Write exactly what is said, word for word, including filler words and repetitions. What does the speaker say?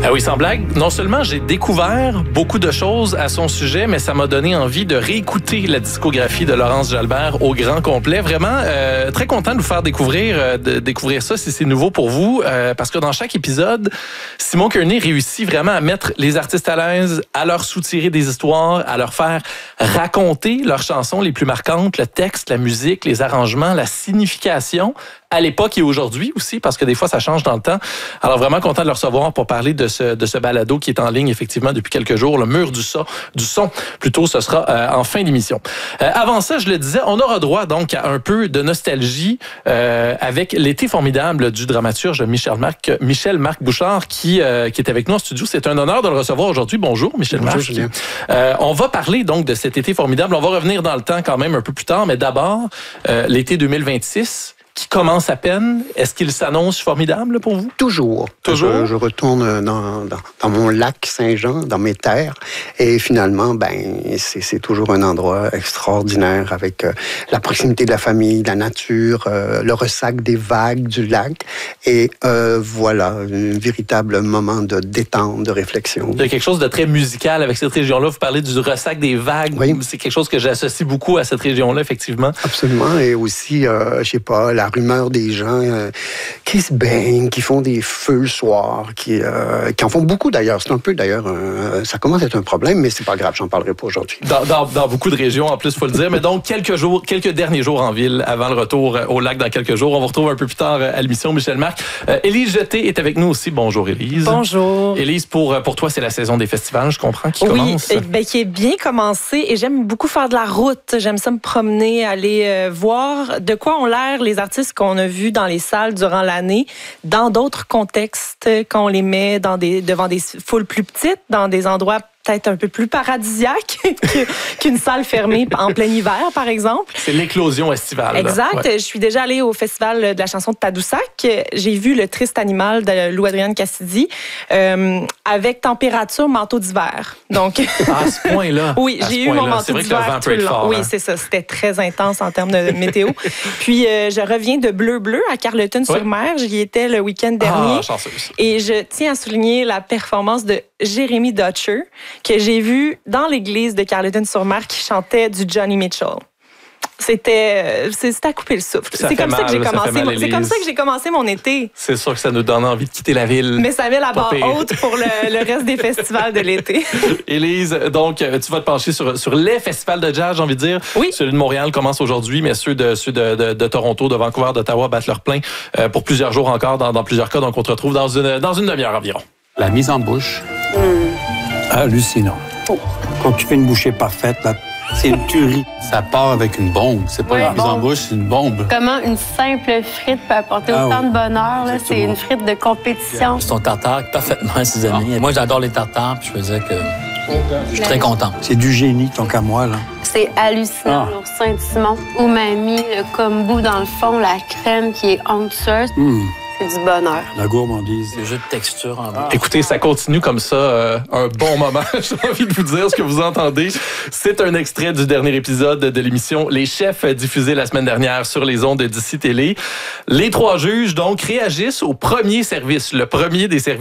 Ah oui, sans blague, non seulement j'ai découvert beaucoup de choses à son sujet, mais ça m'a donné envie de réécouter la discographie de Laurence Jalbert au grand complet. Vraiment, euh, très content de vous faire découvrir, euh, de découvrir ça si c'est nouveau pour vous, euh, parce que dans chaque épisode, Simon Kearney réussit vraiment à mettre les artistes à l'aise, à leur soutirer des histoires, à leur faire raconter leurs chansons les plus marquantes, le texte, la musique, les arrangements, la signification, à l'époque et aujourd'hui aussi, parce que des fois, ça change dans le temps. Alors, vraiment content de le recevoir pour parler de ce, de ce balado qui est en ligne, effectivement, depuis quelques jours. Le mur du son, du son plutôt, ce sera euh, en fin d'émission. Euh, avant ça, je le disais, on aura droit donc à un peu de nostalgie euh, avec l'été formidable du dramaturge Michel-Marc Michel Marc Bouchard qui, euh, qui est avec nous en studio. C'est un honneur de le recevoir aujourd'hui. Bonjour, Michel-Marc. Bonjour, Julien. Euh, on va parler donc de cet été formidable. On va revenir dans le temps quand même un peu plus tard, mais d'abord, euh, l'été deux mille vingt-six... qui commence à peine. Est-ce qu'il s'annonce formidable pour vous? Toujours. Toujours? Je, je retourne dans, dans, dans mon lac Saint-Jean, dans mes terres, et finalement, ben, c'est, c'est toujours un endroit extraordinaire avec euh, la proximité de la famille, la nature, euh, le ressac des vagues du lac, et euh, voilà, un véritable moment de détente, de réflexion. Il y a quelque chose de très musical avec cette région-là. Vous parlez du ressac des vagues. Oui. C'est quelque chose que j'associe beaucoup à cette région-là, effectivement. Absolument, et aussi, euh, je sais pas, la rumeur des gens euh, qui se baignent, qui font des feux le soir, qui, euh, qui en font beaucoup d'ailleurs. C'est un peu d'ailleurs, euh, ça commence à être un problème, mais c'est pas grave, j'en parlerai pas aujourd'hui. Dans, dans, dans beaucoup de régions, en plus, il faut le dire. Mais donc, quelques jours, quelques derniers jours en ville avant le retour au lac dans quelques jours. On vous retrouve un peu plus tard à l'émission, Michel-Marc. Euh, Élise Jeté est avec nous aussi. Bonjour, Élise. Bonjour. Élise, pour, pour toi, c'est la saison des festivals, je comprends, qui oui, commence. Oui, ben, qui est bien commencé et j'aime beaucoup faire de la route. J'aime ça me promener, aller euh, voir de quoi ont l'air les artistes qu'on a vus dans les salles durant l'année, dans d'autres contextes, quand on les met dans des, devant des foules plus petites, dans des endroits peut-être un peu plus paradisiaque qu'une salle fermée en plein hiver, par exemple. C'est l'éclosion estivale. Exact. Ouais. Je suis déjà allée au festival de la chanson de Tadoussac. J'ai vu Le Triste Animal de Lou-Adrienne Cassidy euh, avec température manteau d'hiver. Donc, à ce point-là. Oui, j'ai eu mon manteau d'hiver tout le long. Fort, oui, hein? c'est ça. C'était très intense en termes de météo. Puis, euh, je reviens de Bleu Bleu à Carleton-sur-Mer. Oui. J'y étais le week-end dernier. Ah, chanceuse. Et je tiens à souligner la performance de Jérémy Dutcher, que j'ai vu dans l'église de Carleton-sur-Mer qui chantait du Johnny Mitchell. C'était, c'était à couper le souffle. Ça c'est comme mal, ça que j'ai ça commencé. mal, c'est comme ça que j'ai commencé mon été. C'est sûr que ça nous donne envie de quitter la ville. Mais ça met la barre haute pour le, le reste des festivals de l'été. Élise, donc tu vas te pencher sur, sur les festivals de jazz, j'ai envie de dire. Oui. Celui de Montréal commence aujourd'hui, mais ceux de, ceux de, de, de Toronto, de Vancouver, d'Ottawa battent leur plein euh, pour plusieurs jours encore, dans, dans plusieurs cas. Donc on te retrouve dans une, dans une demi-heure environ. La mise en bouche, Mm. hallucinant. Oh. Quand tu fais une bouchée parfaite, là, c'est une tuerie. Ça part avec une bombe. C'est pas Oui, une mise en bombe. bouche, c'est une bombe. Comment une simple frite peut apporter Ah autant oui. de bonheur. Là. C'est Exactement. une frite de compétition. C'est ton tartare parfaitement assaisonné. Ah. Moi, j'adore les tartares, puis je peux dire que je suis très content. C'est du génie, tant qu'à moi, là. C'est hallucinant, Ah. l'oursin de Simon. Umami, le kombu dans le fond, la crème qui est onctueuse. Mmh. C'est du bonheur. La gourmandise. Le jeu de texture en bas. Écoutez, ça continue comme ça euh, un bon moment. J'ai envie de vous dire ce que vous entendez. C'est un extrait du dernier épisode de l'émission Les Chefs, diffusé la semaine dernière sur les ondes d'ici Télé. Les trois juges, donc, réagissent au premier service, le premier des services